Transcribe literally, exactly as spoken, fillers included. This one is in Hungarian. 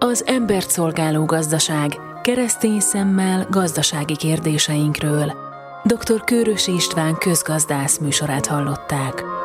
Az embert szolgáló gazdaság, keresztény szemmel gazdasági kérdéseinkről. doktor Kőrösi István közgazdász műsorát hallották.